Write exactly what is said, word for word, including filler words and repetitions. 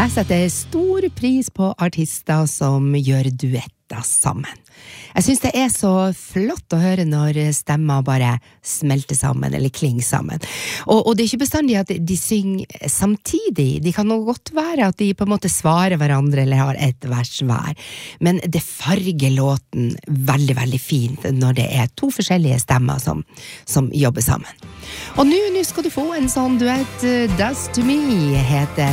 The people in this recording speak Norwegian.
Jeg setter stor pris på artister som gjør duetter sammen. Jeg synes det er så flott å høre når stemmer bare smelter sammen eller klinger sammen. Og, og det er ikke bestandig at de synger samtidig. De kan nok godt være at de på en måte svarer hverandre eller har et vers hver. Men det farger låten veldig, veldig fint når det er to forskjellige stemmer som, som jobber sammen. Og nå, nå skal du få en sånn duett. Does to Me heter